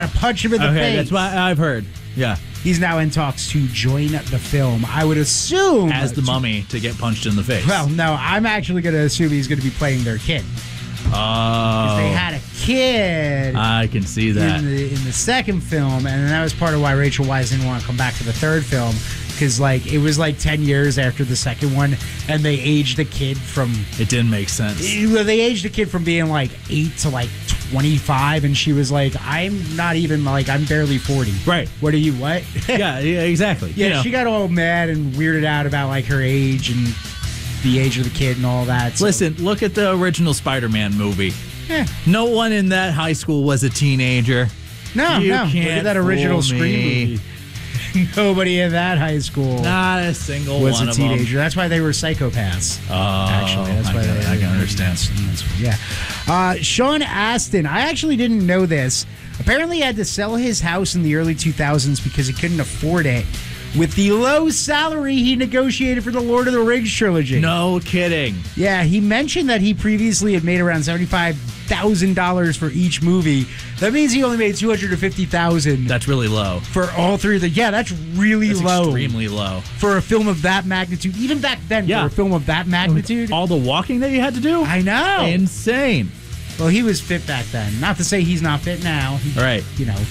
punch him in the face. Okay, that's what I've heard. Yeah. He's now in talks to join the film. I would assume As the mummy to get punched in the face. Well, no, I'm actually going to assume he's going to be playing their kid. Oh. They had a kid. I can see that. In the second film, and that was part of why Rachel Weisz didn't want to come back for the third film, because it was 10 years after the second one, and they aged the kid from... It didn't make sense. They aged the kid from being 8 to 25, and she was like, I'm not even, I'm barely 40. Right. What are you, what? yeah, exactly. Yeah, she got all mad and weirded out about her age and the age of the kid and all that. So. Listen, look at the original Spider-Man movie. No one in that high school was a teenager. No. Look at that original Scream movie. Nobody in that high school not a single was one a of teenager. them. That's why they were psychopaths. Oh, actually, that's why I can understand. Yeah. Sean Astin. I actually didn't know this. Apparently, he had to sell his house in the early 2000s because he couldn't afford it with the low salary he negotiated for the Lord of the Rings trilogy. No kidding. Yeah, he mentioned that he previously had made around $75,000 for each movie. That means he only made $250,000. That's really low. For all three of the... Yeah, that's really low. Extremely low. For a film of that magnitude. Even back then, for a film of that magnitude. All the walking that you had to do? I know. Insane. Well, he was fit back then. Not to say he's not fit now. Right.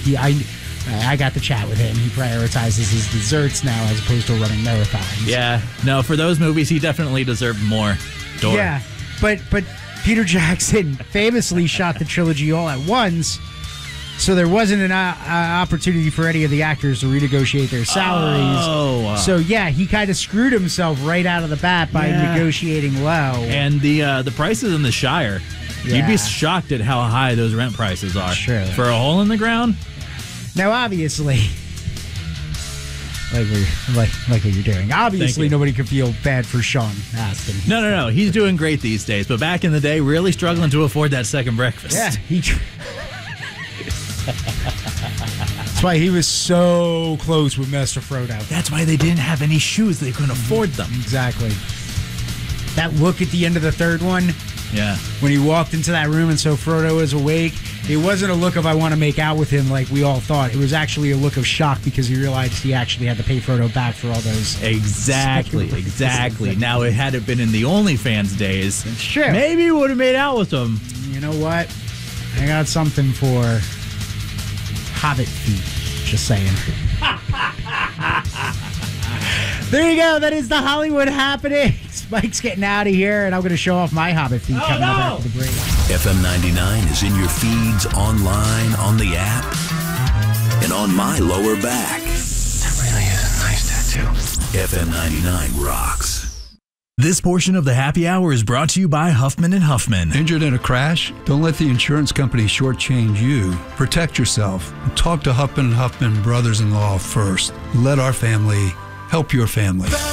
I got to chat with him. He prioritizes his desserts now as opposed to running marathons. Yeah. No, for those movies, he definitely deserved more. Yeah. But Peter Jackson famously shot the trilogy all at once, so there wasn't an opportunity for any of the actors to renegotiate their salaries. Oh. So, yeah, he kind of screwed himself right out of the bat by negotiating low. And the prices in the Shire, you'd be shocked at how high those rent prices are. Sure. For a hole in the ground? Now, obviously, like what you're doing. Obviously, nobody could feel bad for Sean Astin. No. He's doing great these days. But back in the day, really struggling to afford that second breakfast. Yeah. That's why he was so close with Master Frodo. That's why they didn't have any shoes. They couldn't afford them. Exactly. That look at the end of the third one. Yeah. When he walked into that room and so Frodo was awake, it wasn't a look of I want to make out with him like we all thought. It was actually a look of shock because he realized he actually had to pay Frodo back for all those. Exactly. Now, had it been in the OnlyFans days, maybe he would have made out with him. You know what? I got something for Hobbit feet. Just saying. There you go. That is the Hollywood happening. Mike's getting out of here, and I'm going to show off my Hobbit feet coming up after the break. FM 99 is in your feeds, online, on the app, and on my lower back. That really is a nice tattoo. FM 99 rocks. This portion of the happy hour is brought to you by Huffman & Huffman. Injured in a crash? Don't let the insurance company shortchange you. Protect yourself. Talk to Huffman & Huffman brothers-in-law first. Let our family help your family.